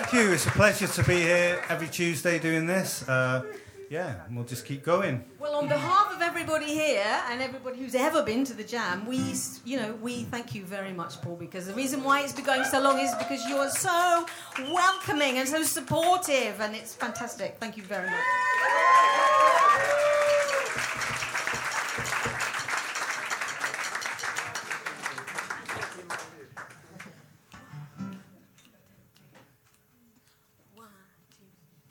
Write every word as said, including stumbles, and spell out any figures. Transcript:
thank you. It's a pleasure to be here every Tuesday doing this. Uh, yeah, and we'll just keep going. Well, on behalf of everybody here and everybody who's ever been to the Jam, we, you know, we thank you very much, Paul, because the reason why it's been going so long is because you're so welcoming and so supportive, and it's fantastic. Thank you very much.